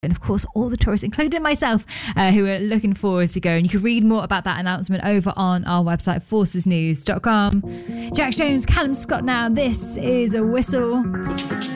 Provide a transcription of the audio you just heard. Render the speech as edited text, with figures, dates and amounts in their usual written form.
and of course all the tourists, including myself, who are looking forward to go. And you can read more about that announcement over on our website, forcesnews.com. Jax Jones, Callum Scott now. This is A Whistle.